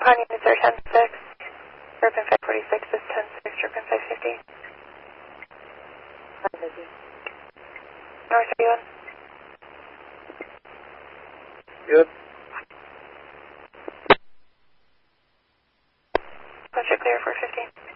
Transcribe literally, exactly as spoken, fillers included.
Con units are ten six, Urban five forty-six is ten six, Urban five fifty. five fifty. North thirty-one. Good. Bunch clear four fifty.